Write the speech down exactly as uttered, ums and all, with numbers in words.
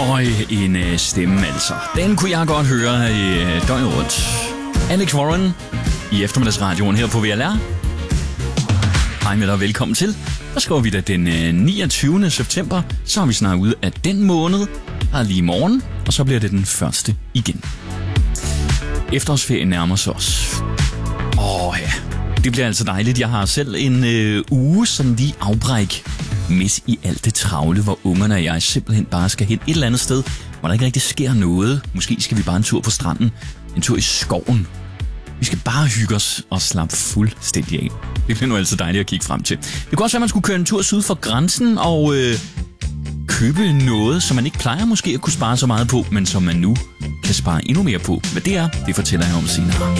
Øj, en øh, stemme altså. Den kunne jeg godt høre i øh, døgnet rundt. Alex Warren i eftermiddagsradioen her på V L R. Hej med dig, velkommen til. Der skriver vi da den øh, niogtyvende september. Så har vi snart ude af den måned. Her lige i morgen, og så bliver det den første igen. Efterårsferien nærmer sig os. Åh ja, det bliver altså dejligt. Jeg har selv en øh, uge sådan lige afbræk midt i alt det travle, hvor ungerne og jeg simpelthen bare skal hen et eller andet sted, hvor der ikke rigtig sker noget. Måske skal vi bare en tur på stranden, en tur i skoven. Vi skal bare hygge os og slappe fuldstændig af. Det bliver nu altså dejligt at kigge frem til. Det kunne også være, at man skulle køre en tur syd for grænsen og øh, købe noget, som man ikke plejer måske at kunne spare så meget på, men som man nu kan spare endnu mere på. Hvad det er, det fortæller jeg om senere.